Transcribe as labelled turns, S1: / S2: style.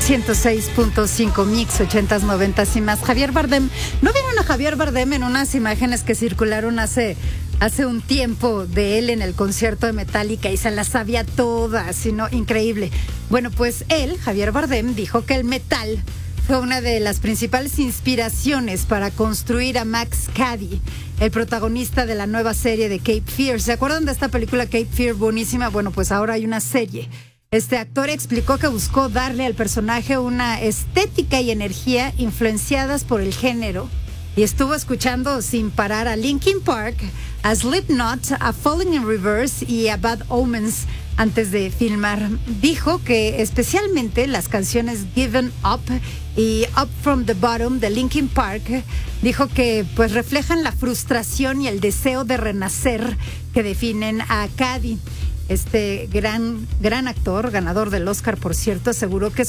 S1: 106.5 Mix, 80s, 90s y más. Javier Bardem. ¿No vieron a Javier Bardem en unas imágenes que circularon hace un tiempo de él en el concierto de Metallica y se las sabía todas, sino increíble? Bueno, pues él, Javier Bardem, dijo que el metal fue una de las principales inspiraciones para construir a Max Cady, el protagonista de la nueva serie de Cape Fear. ¿Se acuerdan de esta película Cape Fear? Buenísima. Bueno, pues ahora hay una serie. Este actor explicó que buscó darle al personaje una estética y energía influenciadas por el género y estuvo escuchando sin parar a Linkin Park, a Slipknot, a Falling in Reverse y a Bad Omens antes de filmar. Dijo que especialmente las canciones Given Up y Up From the Bottom de Linkin Park, dijo que pues reflejan la frustración y el deseo de renacer que definen a Cady. Este gran actor, ganador del Oscar, por cierto, aseguró que